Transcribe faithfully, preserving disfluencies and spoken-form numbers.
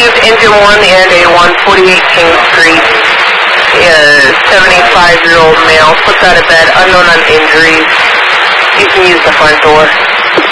received engine one and a one forty-eight King Street. A seventy-five-year-old male, puts out of bed, unknown on injuries. You can use the front door.